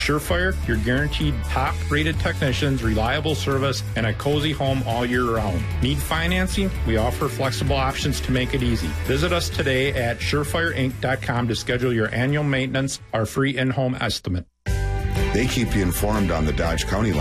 Surefire, your guaranteed top-rated technicians, reliable service, and a cozy home all year round. Need financing? We offer flexible options to make it easy. Visit us today at surefireinc.com to schedule your annual maintenance, our free in-home estimate. They keep you informed on the Dodge County